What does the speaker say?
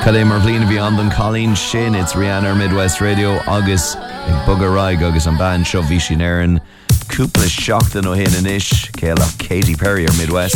Cadé mar bbliana bhí an don Colleen sin, it's Rihanna Midwest Radio agus ag Bugger Raig agus an band seo bhí sin éireann cúpla seachtain ó héana inis céile Katy Perry ar Midwest.